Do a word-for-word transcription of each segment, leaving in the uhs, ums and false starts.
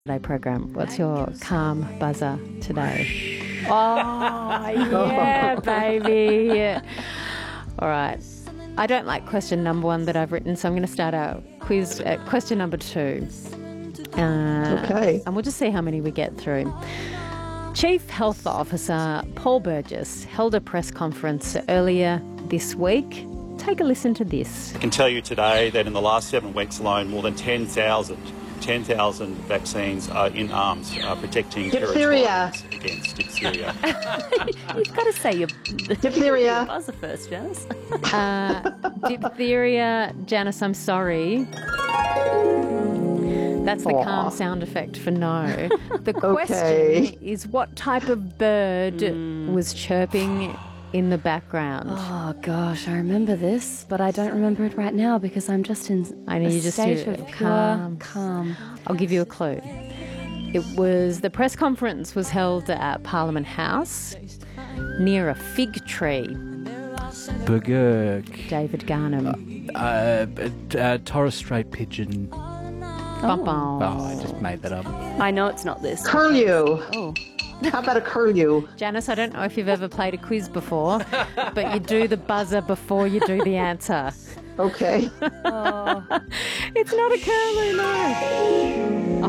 Today program. What's your calm buzzer today? Oh, yeah, baby. All right. I don't like question number one that I've written, so I'm going to start our quiz at question number two. Uh, okay. And we'll just see how many we get through. Chief Health Officer Paul Burgess held a press conference earlier this week. Take a listen to this. I can tell you today that in the last seven weeks alone, more than ten thousand vaccines are in arms, uh, protecting diphtheria against diphtheria. You've got to say your diphtheria buzzer first, Janice. uh, diphtheria, Janice, I'm sorry. That's the Aww. calm sound effect for no. The question Okay. is, what type of bird Mm. was chirping in the background? Oh gosh, I remember this, but I don't remember it right now because I'm just in I know a you just state do of it pure calm. calm. I'll give you a clue. It was, the press conference was held at Parliament House near a fig tree. Burgurk. David Garnham. Uh, uh, Torres Strait pigeon. Bum, bum. Oh, I just made that up. I know it's not this. curlew. Oh, How about a curlew? Janice, I don't know if you've ever played a quiz before, but you do the buzzer before you do the answer. Okay. oh. It's not a curlew, no.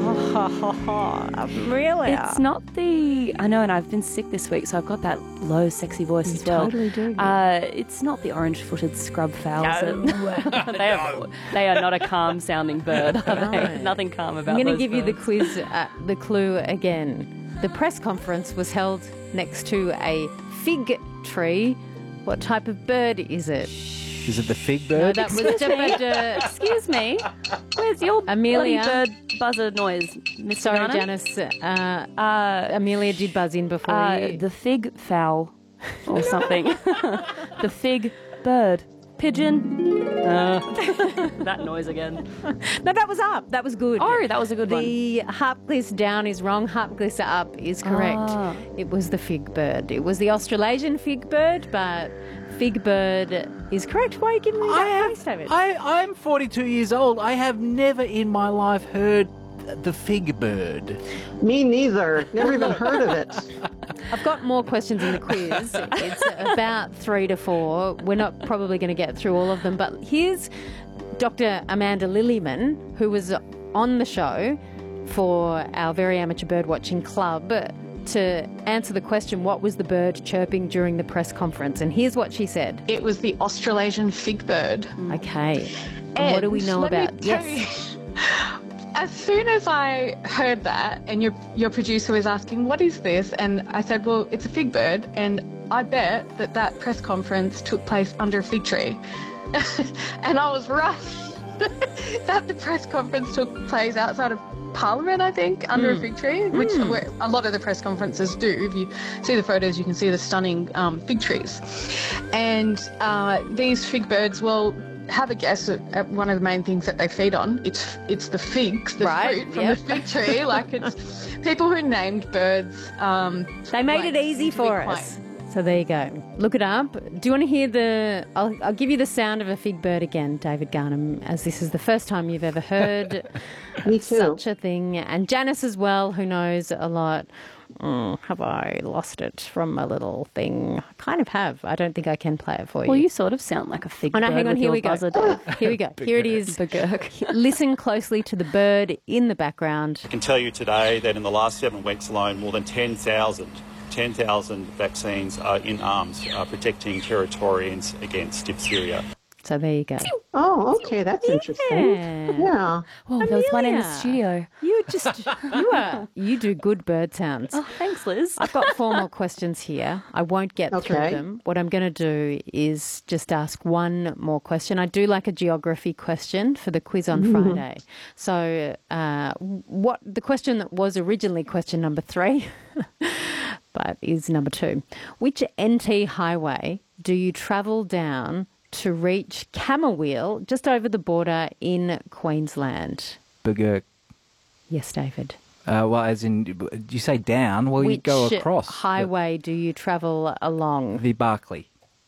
Oh, really? It's not the. I know, and I've been sick this week, so I've got that low, sexy voice You as well. totally do. Uh, it's not the orange-footed scrub fowls. No. That- they, are, they are not a calm-sounding bird. Are they? No. Nothing calm about. I'm going to those give you the birds. quiz, uh, the clue again. The press conference was held next to a fig tree. What type of bird is it? Is it the fig No, bird? that was uh, Excuse me. Where's your Amelia. bloody bird buzzer noise, Miss Sorry, Garnham? Janice. Uh, Uh, Amelia did buzz in before uh, you. the fig fowl or something. The fig bird. Pigeon. Uh, that noise again. No, that was up. That was good. Oh, that was a good one. The Harpgliss down is wrong. Harpgliss up is correct. Ah. It was the fig bird. It was the Australasian fig bird, but fig bird is correct. Why are you giving me I that face, have. David? I, I'm forty-two years old. I have never in my life heard the fig bird. Me neither. Never even heard of it. I've got more questions in the quiz. It's about three to four. We're not probably going to get through all of them, but here's Doctor Amanda Lillyman, who was on the show for our Very Amateur Bird Watching Club, to answer the question, what was the bird chirping during the press conference? And here's what she said. It was the Australasian fig bird. Okay. And what do we know let about... Me tell Yes. you, as soon as I heard that, and your your producer was asking, "What is this?" and I said, "Well, it's a fig bird," and I bet that that press conference took place under a fig tree, and I was right that the press conference took place outside of Parliament, I think, under Mm. a fig tree, which where a lot of the press conferences do. If you see the photos, you can see the stunning um, fig trees, and uh, these fig birds, well. Have a guess at, at one of the main things that they feed on. It's it's the figs, the Right, fruit from yep. the fig tree. Like, it's people who named birds. Um, They made like, it easy to be for quite- us. So there you go. Look it up. Do you want to hear the... I'll, I'll give you the sound of a fig bird again, David Garnham, as this is the first time you've ever heard Me too. such a thing. And Janice as well, who knows a lot. Mm, have I lost it from a little thing? I kind of have. I don't think I can play it for you. Well, you sort of sound like a fig Oh, no, bird hang on. with Here your we go. buzzer, Dave. Here we go. Here it is. Listen closely to the bird in the background. I can tell you today that in the last seven weeks alone, more than ten thousand vaccines are in arms, uh, protecting Territorians against diphtheria. So there you go. Oh, okay. That's interesting. Yeah. Yeah. Oh, there was one in the Amelia. studio. You just... You are... You do good bird sounds. Oh, thanks, Liz. I've got four more questions here. I won't get through Okay. them. What I'm going to do is just ask one more question. I do like a geography question for the quiz on Friday. So uh, what the question that was originally question number three, but is number two. Which N T highway do you travel down to reach Camooweal, just over the border in Queensland? Burgurk. Yes, David. Uh, well, as in, do you say down? Well, Which you go across. highway do you travel along? The Barclay.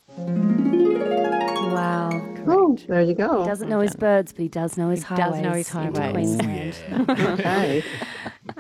Wow. Oh, there you go. He doesn't know his birds, but he does know his He highways. does know his into highways. Queensland. Okay.